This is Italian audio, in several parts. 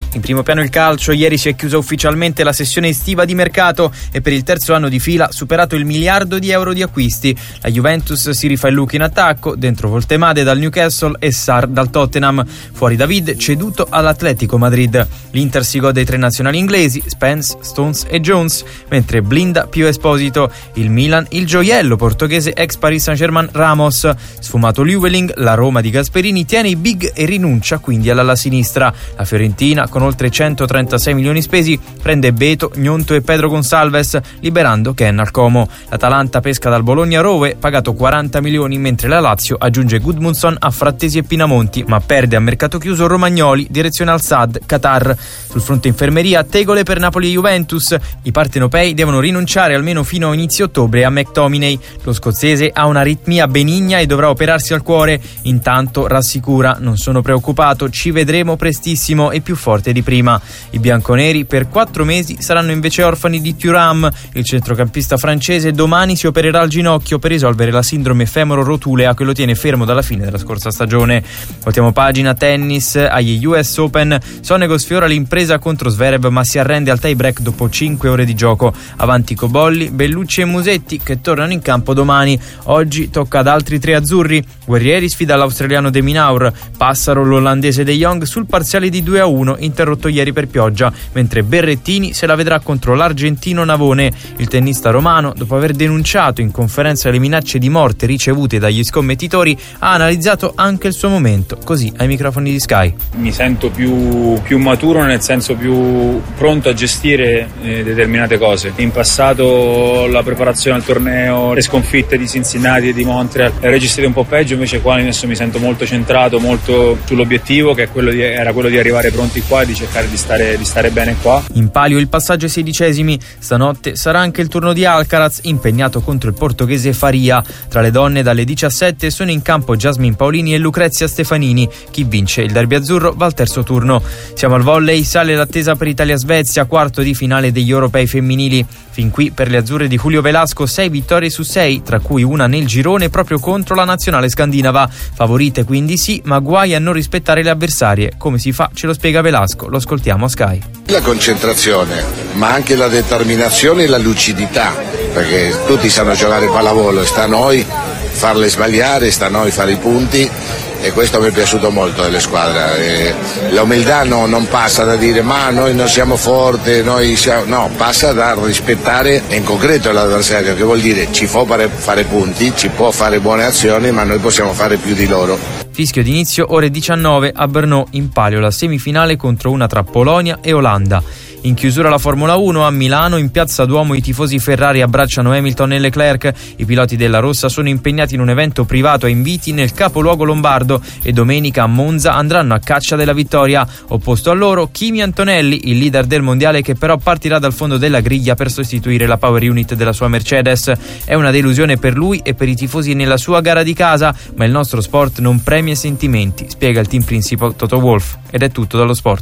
In primo piano il calcio, ieri si è chiusa ufficialmente la sessione estiva di mercato e per il terzo anno di fila superato il €1 miliardo di acquisti. La Juventus si rifà il look in attacco, dentro Voltemade dal Newcastle e Sarr dal Tottenham, fuori David ceduto all'Atletico Madrid. L'Inter si gode i 3 nazionali inglesi, Spence, Stones e Jones, mentre blinda Pio Esposito. Il Milan, il gioiello portoghese ex Paris Saint-Germain Ramos. Sfumato Llewellyn, la Roma di Gasperini tiene i big e rinuncia quindi all'ala sinistra. La Fiorentina, con oltre 136 milioni spesi, prende Beto, Gnonto e Pedro Gonçalves, liberando Ken al Como. L'Atalanta pesca dal Bologna Rowe, pagato 40 milioni, mentre la Lazio aggiunge Gudmundsson a Frattesi e Pinamonti, ma perde a mercato chiuso Romagnoli, direzione al Saad, Qatar. Sul fronte infermeria, tegole per Napoli e Juventus. I partenopei devono rinunciare almeno fino a inizio ottobre a McTominay. Lo scozzese ha un'aritmia benigna e dovrà operarsi al cuore. Intanto rassicura: non sono preoccupato, ci vedremo prestissimo e più forte di prima. I bianconeri per 4 mesi saranno invece orfani di Thuram. Il centrocampista francese domani si opererà al ginocchio per risolvere la sindrome femoro-rotulea che lo tiene fermo dalla fine della scorsa stagione. Voltiamo pagina tennis. Agli US Open, Sonego sfiora l'impresa contro Zverev ma si arrende al tie break dopo 5 ore di gioco. Avanti Cobolli, Bellucci e Musetti che tornano in campo domani. Oggi tocca ad altri 3 azzurri. Guerrieri sfida l'australiano De Minaur, Passaro l'olandese De Jong sul parziale di 2-1 interrotto ieri per pioggia, mentre Berrettini se la vedrà contro l'argentino Navone. Il tennista romano, dopo aver denunciato in conferenza le minacce di morte ricevute dagli scommettitori, ha analizzato anche il suo momento, così ai microfoni di Sky. Mi sento più maturo, nel senso più pronto a gestire determinate cose. In passato la preparazione al torneo, le sconfitte di Cincinnati e di Montreal le registrate un po' peggio, invece qua adesso mi sento molto centrato, molto sull'obiettivo, che è era quello di arrivare pronti qua e di cercare di stare bene qua. In palio il passaggio ai 16esimi. Stanotte sarà anche il turno di Alcaraz, impegnato contro il portoghese Faria. Tra le donne dalle 17 sono in campo Jasmine Paolini e Lucrezia Stefanini. Chi vince il derby azzurro va al terzo turno. Siamo al volley, sale l'attesa per Italia-Svezia, quarto di finale degli europei femminili. Fin qui per le azzurre di Julio Velasco 6 vittorie su 6, tra cui una nel girone proprio contro la nazionale scandinava. Favorite quindi sì, ma guai a non rispettare le avversarie. Come si fa? Ce lo spiega Velasco, lo ascoltiamo a Sky. La concentrazione, ma anche la determinazione e la lucidità, perché tutti sanno giocare pallavolo, sta a noi farle sbagliare, sta a noi fare i punti, e questo mi è piaciuto molto delle squadre. La umiltà non passa da dire ma noi non siamo forti, no, passa da rispettare in concreto l'avversario, che vuol dire ci può fare punti, ci può fare buone azioni, ma noi possiamo fare più di loro. Fischio d'inizio ore 19 a Brno, in palio la semifinale contro una tra Polonia e Olanda. In chiusura la Formula 1 a Milano, in piazza Duomo i tifosi Ferrari abbracciano Hamilton e Leclerc. I piloti della Rossa sono impegnati in un evento privato a Inviti nel capoluogo lombardo e domenica a Monza andranno a caccia della vittoria. Opposto a loro Kimi Antonelli, il leader del mondiale, che però partirà dal fondo della griglia per sostituire la power unit della sua Mercedes. È una delusione per lui e per i tifosi nella sua gara di casa, ma il nostro sport non premia sentimenti, spiega il team principal Toto Wolff. Ed è tutto dallo sport.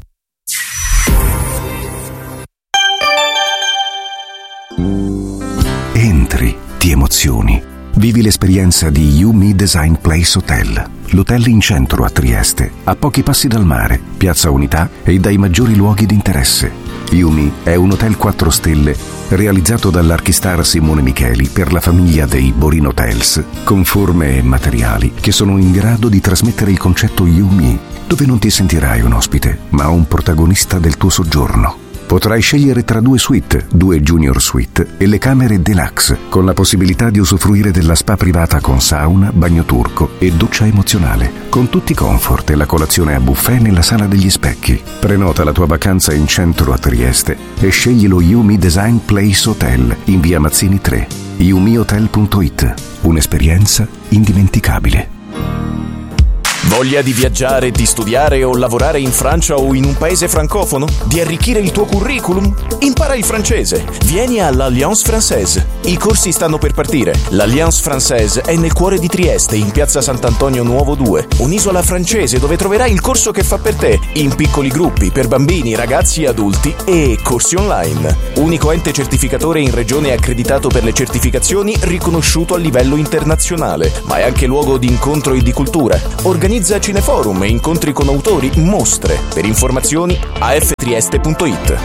Entri, ti emozioni. Vivi l'esperienza di You-Me Design Place Hotel. L'hotel in centro a Trieste, a pochi passi dal mare, Piazza Unità e dai maggiori luoghi di interesse. You-Me è un hotel 4 stelle realizzato dall'archistar Simone Micheli per la famiglia dei Borin Hotels, con forme e materiali che sono in grado di trasmettere il concetto You-Me, dove non ti sentirai un ospite, ma un protagonista del tuo soggiorno. Potrai scegliere tra 2 suite, 2 junior suite e le camere deluxe, con la possibilità di usufruire della spa privata con sauna, bagno turco e doccia emozionale, con tutti i comfort e la colazione a buffet nella sala degli specchi. Prenota la tua vacanza in centro a Trieste e scegli lo You-Me Design Place Hotel in via Mazzini 3. youmehotel.it. Un'esperienza indimenticabile. Voglia di viaggiare, di studiare o lavorare in Francia o in un paese francofono? Di arricchire il tuo curriculum? Impara il francese. Vieni all'Alliance Française. I corsi stanno per partire. L'Alliance Française è nel cuore di Trieste, in piazza Sant'Antonio Nuovo 2. Un'isola francese dove troverai il corso che fa per te, in piccoli gruppi, per bambini, ragazzi e adulti, e corsi online. Unico ente certificatore in regione accreditato per le certificazioni, riconosciuto a livello internazionale, ma è anche luogo di incontro e di cultura. Organizza Organizza cineforum, incontri con autori, mostre. Per informazioni aftrieste.it.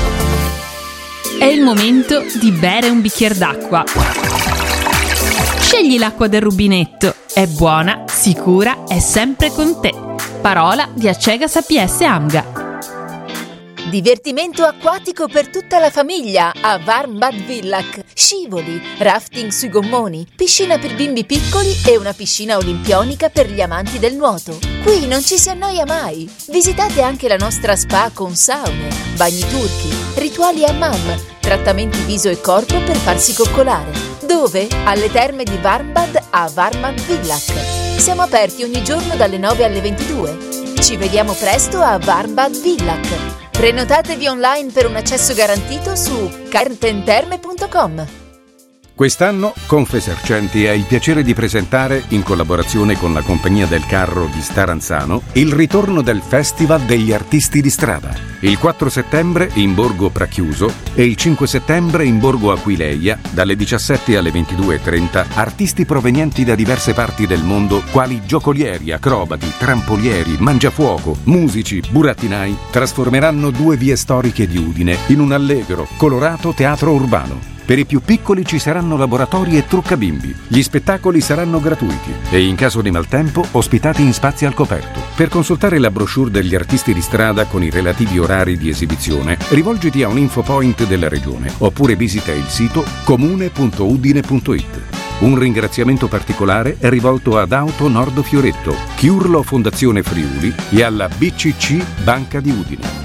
È il momento di bere un bicchiere d'acqua. Scegli l'acqua del rubinetto. È buona, sicura, è sempre con te. Parola di Acegas APS Amga. Divertimento acquatico per tutta la famiglia a Warmbad Villach. Scivoli, rafting sui gommoni, piscina per bimbi piccoli e una piscina olimpionica per gli amanti del nuoto. Qui non ci si annoia mai. Visitate anche la nostra spa con saune, bagni turchi, rituali hammam, trattamenti viso e corpo per farsi coccolare. Dove? Alle terme di Warmbad a Warmbad Villach. Siamo aperti ogni giorno dalle 9 alle 22. Ci vediamo presto a Warmbad Villach. Prenotatevi online per un accesso garantito su carpenterme.com. Quest'anno Confesercenti ha il piacere di presentare, in collaborazione con la Compagnia del Carro di Staranzano, il ritorno del Festival degli Artisti di Strada. Il 4 settembre in Borgo Prachiuso e il 5 settembre in Borgo Aquileia, dalle 17 alle 22:30, artisti provenienti da diverse parti del mondo, quali giocolieri, acrobati, trampolieri, mangiafuoco, musici, burattinai, trasformeranno 2 vie storiche di Udine in un allegro, colorato teatro urbano. Per i più piccoli ci saranno laboratori e truccabimbi. Gli spettacoli saranno gratuiti e in caso di maltempo ospitati in spazi al coperto. Per consultare la brochure degli artisti di strada con i relativi orari di esibizione, rivolgiti a un infopoint della regione oppure visita il sito comune.udine.it. Un ringraziamento particolare è rivolto ad Auto Nord Fioretto, Chiurlo Fondazione Friuli e alla BCC Banca di Udine.